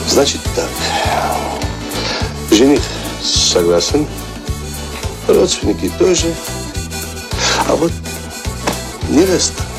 Значит так. Жених согласен. Родственники тоже. А вот невеста